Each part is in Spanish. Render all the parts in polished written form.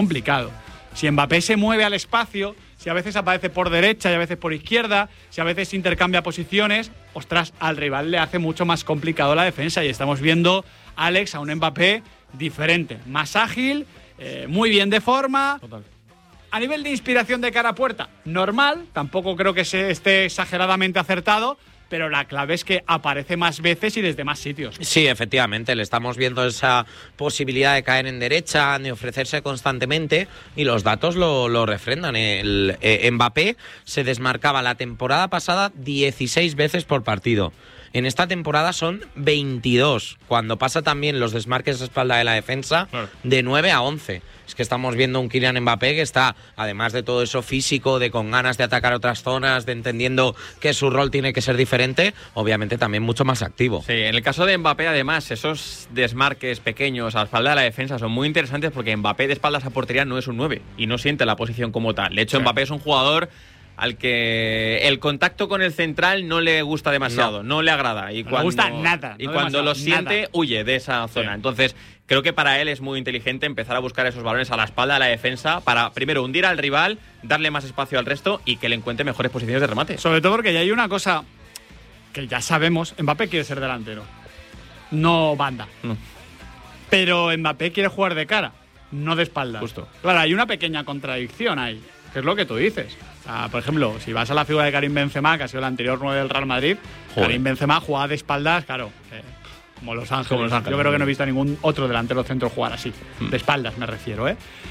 complicado. Si Mbappé se mueve al espacio, si a veces aparece por derecha y a veces por izquierda, si a veces intercambia posiciones, ostras, al rival le hace mucho más complicado la defensa y estamos viendo, Alex, a un Mbappé diferente, más ágil, muy bien de forma. Total. A nivel de inspiración de cara a puerta, normal, tampoco creo que esté exageradamente acertado, pero la clave es que aparece más veces y desde más sitios. Sí, efectivamente, le estamos viendo esa posibilidad de caer en derecha, de ofrecerse constantemente, y los datos lo refrendan. El Mbappé se desmarcaba la temporada pasada 16 veces por partido. En esta temporada son 22, cuando pasa también los desmarques a espalda de la defensa, claro, de 9 a 11. Es que estamos viendo un Kylian Mbappé que está, además de todo eso físico, de con ganas de atacar otras zonas, de entendiendo que su rol tiene que ser diferente, obviamente también mucho más activo. Sí, en el caso de Mbappé, además, esos desmarques pequeños a espalda de la defensa son muy interesantes porque Mbappé de espaldas a portería no es un 9 y no siente la posición como tal. De hecho, sí, Mbappé es un jugador al que el contacto con el central no le gusta demasiado, no le agrada. Y no le gusta nada. Y cuando lo siente, nada, huye de esa zona. Sí. Entonces, creo que para él es muy inteligente empezar a buscar esos balones a la espalda de la defensa para, primero, hundir al rival, darle más espacio al resto y que le encuentre mejores posiciones de remate. Sobre todo porque ya hay una cosa que ya sabemos, Mbappé quiere ser delantero, no banda. No. Pero Mbappé quiere jugar de cara, no de espaldas. Justo. Claro, hay una pequeña contradicción ahí, que es lo que tú dices. O sea, por ejemplo, si vas a la figura de Karim Benzema, que ha sido el anterior 9 del Real Madrid, joder, Karim Benzema jugaba de espaldas, claro, como Los Ángeles. Yo creo que no he visto a ningún otro delantero centro jugar así, de espaldas me refiero.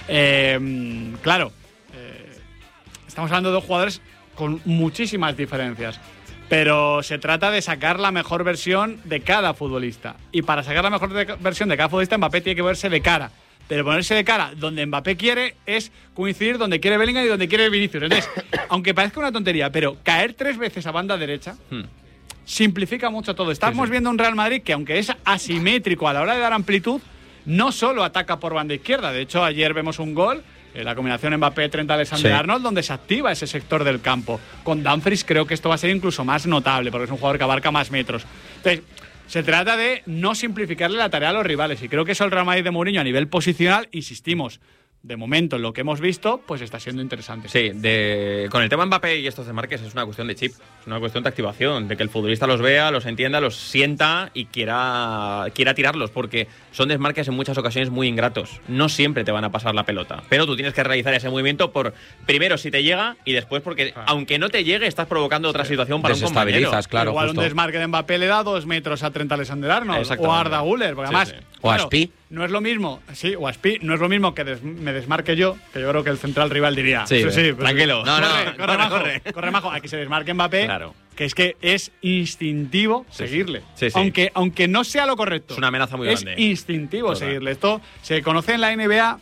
Claro, estamos hablando de dos jugadores con muchísimas diferencias, pero se trata de sacar la mejor versión de cada futbolista. Y para sacar la mejor versión de cada futbolista, Mbappé tiene que verse de cara. Pero ponerse de cara donde Mbappé quiere es coincidir donde quiere Bellingham y donde quiere Vinicius. Entonces, aunque parezca una tontería, pero caer 3 veces a banda derecha simplifica mucho todo. Estamos viendo un Real Madrid que, aunque es asimétrico a la hora de dar amplitud, no solo ataca por banda izquierda. De hecho, ayer vemos un gol, la combinación Mbappé-Trent Alexander-Arnold, donde se activa ese sector del campo. Con Dumfries creo que esto va a ser incluso más notable, porque es un jugador que abarca más metros. Entonces, se trata de no simplificarle la tarea a los rivales, y creo que eso el Real Madrid de Mourinho a nivel posicional, insistimos, de momento en lo que hemos visto, pues está siendo interesante. Sí, con el tema Mbappé y estos desmarques es una cuestión de chip, es una cuestión de activación, de que el futbolista los vea, los entienda, los sienta y quiera tirarlos, porque son desmarques en muchas ocasiones muy ingratos. No siempre te van a pasar la pelota, pero tú tienes que realizar ese movimiento primero si te llega y después porque aunque no te llegue estás provocando otra situación para un compañero. Claro, igual justo. Un desmarque de Mbappé le da 2 metros a Trent Alexander-Arnold o a Arda Güler, porque además o a Aspi. No es lo mismo, o a Aspi, no es lo mismo que me desmarque yo, que yo creo que el central rival diría. Sí, tranquilo. Corre, majo. A que se desmarque Mbappé, claro, que es que es instintivo seguirle. Sí. Aunque no sea lo correcto. Es una amenaza muy grande. Es instintivo seguirle. Esto se conoce en la NBA.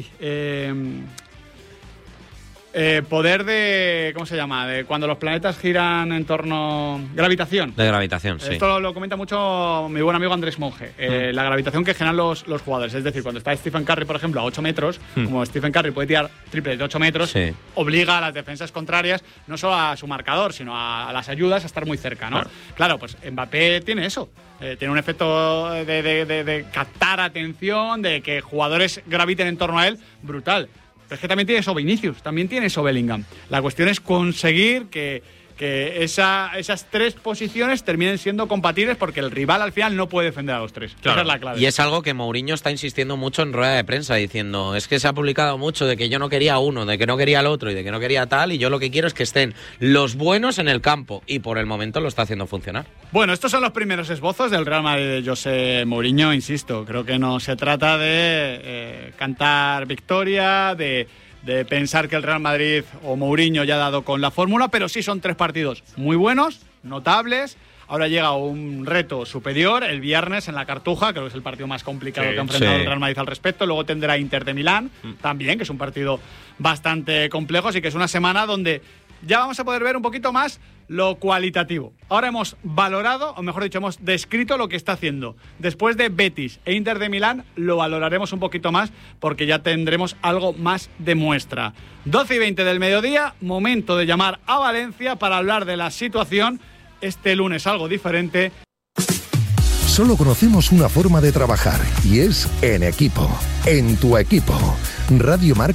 Poder de... ¿Cómo se llama? De cuando los planetas giran en torno... Gravitación. De gravitación, sí. Esto lo comenta mucho mi buen amigo Andrés Monge. La gravitación que generan los jugadores. Es decir, cuando está Stephen Curry, por ejemplo, a 8 metros, como Stephen Curry puede tirar triples de 8 metros, obliga a las defensas contrarias, no solo a su marcador, sino a las ayudas a estar muy cerca, ¿no? Claro, pues Mbappé tiene eso. Tiene un efecto de captar atención, de que jugadores graviten en torno a él, brutal. Pero es que también tiene eso Vinicius, también tiene eso Bellingham. La cuestión es conseguir que esas 3 posiciones terminen siendo compatibles, porque el rival al final no puede defender a los 3. Claro. Esa es la clave. Y es algo que Mourinho está insistiendo mucho en rueda de prensa, diciendo, es que se ha publicado mucho de que yo no quería uno, de que no quería el otro y de que no quería tal, y yo lo que quiero es que estén los buenos en el campo, y por el momento lo está haciendo funcionar. Bueno, estos son los primeros esbozos del Real Madrid de José Mourinho, insisto. Creo que no se trata de cantar victoria, de pensar que el Real Madrid o Mourinho ya ha dado con la fórmula, pero sí son 3 partidos muy buenos, notables. Ahora llega un reto superior el viernes en la Cartuja, creo que es el partido más complicado que ha enfrentado el Real Madrid al respecto. Luego tendrá Inter de Milán también, que es un partido bastante complejo, así que es una semana donde ya vamos a poder ver un poquito más lo cualitativo. Ahora hemos valorado, o mejor dicho, hemos descrito lo que está haciendo. Después de Betis e Inter de Milán, lo valoraremos un poquito más, porque ya tendremos algo más de muestra. 12:20 del mediodía, momento de llamar a Valencia para hablar de la situación. Este lunes algo diferente. Solo conocemos una forma de trabajar y es en equipo. En tu equipo. Radio Marca